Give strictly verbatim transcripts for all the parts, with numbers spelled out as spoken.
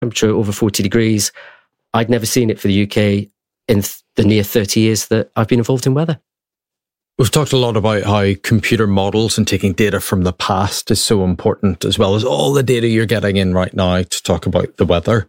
temperature over forty degrees. I'd never seen it for the U K in th- the near thirty years that I've been involved in weather. We've talked a lot about how computer models and taking data from the past is so important, as well as all the data you're getting in right now to talk about the weather.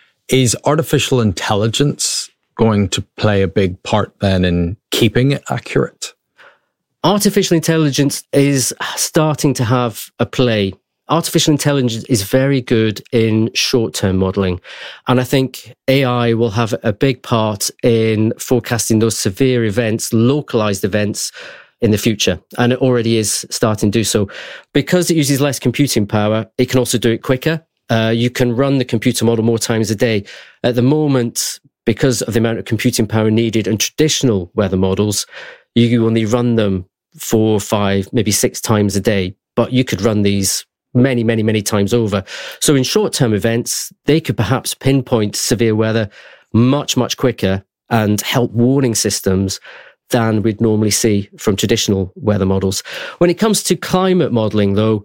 Is artificial intelligence going to play a big part then in keeping it accurate? Artificial intelligence is starting to have a play. Artificial intelligence is very good in short-term modelling. And I think A I will have a big part in forecasting those severe events, localised events in the future. And it already is starting to do so. Because it uses less computing power, it can also do it quicker. Uh, you can run the computer model more times a day. At the moment, because of the amount of computing power needed in traditional weather models, you only run them four, five, maybe six times a day. But you could run these many, many, many times over. So in short-term events, they could perhaps pinpoint severe weather much, much quicker and help warning systems than we'd normally see from traditional weather models. When it comes to climate modelling, though,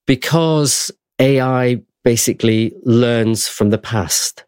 because A I basically learns from the past,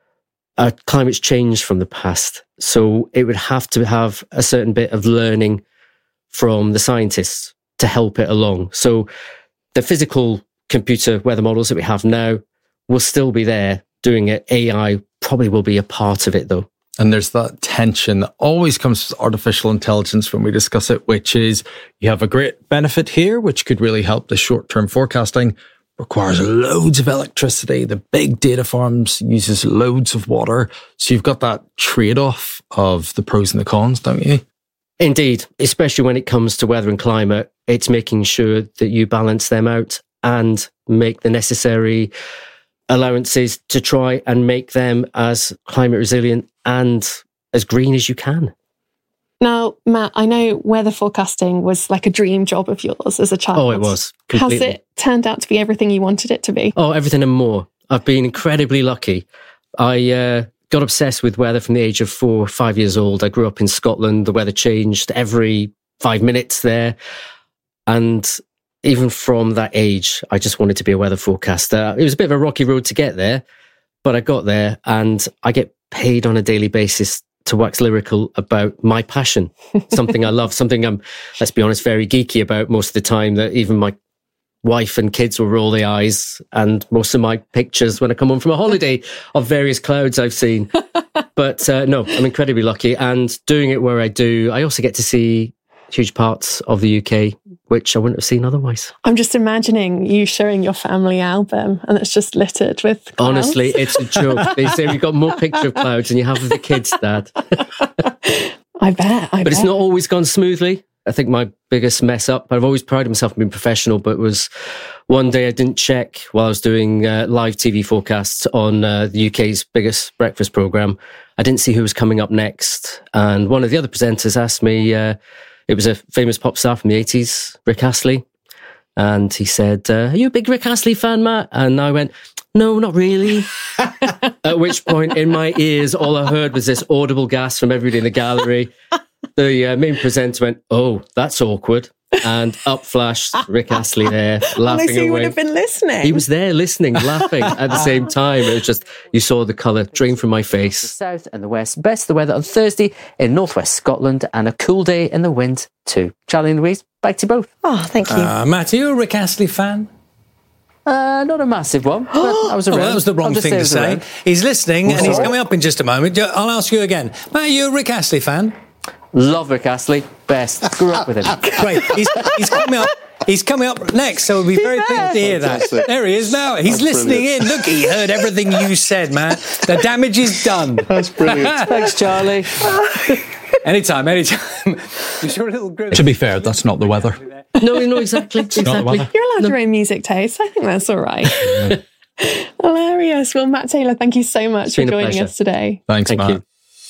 uh, climate's changed from the past. So it would have to have a certain bit of learning from the scientists to help it along. So the physical computer weather models that we have now will still be there doing it. A I probably will be a part of it, though. And there's that tension that always comes with artificial intelligence when we discuss it, which is you have a great benefit here, which could really help the short-term forecasting, requires loads of electricity. The big data farms uses loads of water. So you've got that trade-off of the pros and the cons, don't you? Indeed, especially when it comes to weather and climate, it's making sure that you balance them out and make the necessary allowances to try and make them as climate resilient and as green as you can. Now, Matt, I know weather forecasting was like a dream job of yours as a child. Oh, it was. Completely. Has it turned out to be everything you wanted it to be? Oh, everything and more. I've been incredibly lucky. I uh, got obsessed with weather from the age of four, five years old. I grew up in Scotland. The weather changed every five minutes there. And even from that age, I just wanted to be a weather forecaster. It was a bit of a rocky road to get there, but I got there, and I get paid on a daily basis to wax lyrical about my passion, something I love, something I'm, let's be honest, very geeky about most of the time, that even my wife and kids will roll their eyes, and most of my pictures when I come home from a holiday of various clouds I've seen. But uh, no, I'm incredibly lucky, and doing it where I do, I also get to see huge parts of the U K, which I wouldn't have seen otherwise. I'm just imagining you showing your family album and it's just littered with clouds. Honestly, it's a joke. They say we've got more picture of clouds than you have of the kids, Dad. I bet, I But bet. it's not always gone smoothly. I think my biggest mess up, I've always prided myself on being professional, but it was one day I didn't check while I was doing uh, live T V forecasts on uh, the U K's biggest breakfast programme. I didn't see who was coming up next. And one of the other presenters asked me, uh, it was a famous pop star from the eighties, Rick Astley. And he said, uh, are you a big Rick Astley fan, Matt? And I went, no, not really. At which point in my ears, all I heard was this audible gasp from everybody in the gallery. The uh, main presenter went, oh, that's awkward. And up flashed Rick Astley there, laughing Unless he away. would have been listening. He was there listening, laughing at the same time. It was just, you saw the colour drain from my face. The south and the west. Best of the weather on Thursday in northwest Scotland, and a cool day in the wind too. Charlie and Louise, back to you both. Oh, thank you. Uh, Matt, are you a Rick Astley fan? Uh, not a massive one, but I was Oh, around. well, that was the wrong I'll just thing to I was say. around. He's listening, Oh, and he's sorry. coming up in just a moment. I'll ask you again. Matt, are you a Rick Astley fan? Love Rick Astley, best. Grew up with him. Great. He's, he's coming up. He's coming up next, so we'll be very pleased to hear that. There he is now. He's That's listening brilliant. in. Look, he heard everything you said, Matt. The damage is done. That's brilliant. Thanks, Charlie. Anytime, anytime. Just your little group. To be fair, that's not the weather. No, no, exactly, not the exactly. weather. You're allowed your own music taste. I think that's all right. Hilarious. Well, Matt Taylor, thank you so much for been a joining pleasure. us today. Thanks, Thank Matt. you.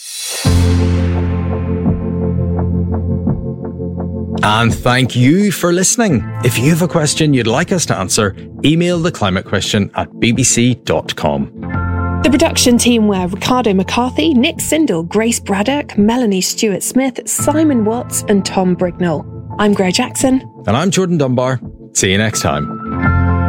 And thank you for listening. If you have a question you'd like us to answer, email the climate question at b b c dot com. The production team were Ricardo McCarthy, Nick Sindel, Grace Braddock, Melanie Stewart-Smith, Simon Watts and Tom Brignall. I'm Greg Jackson. And I'm Jordan Dunbar. See you next time.